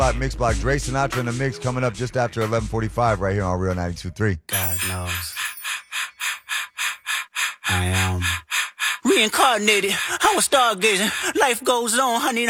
Mix Block. Dre Sinatra in the mix coming up just after 11:45 right here on Real 92.3. God knows. I am reincarnated. I was stargazing. Life goes on, honey.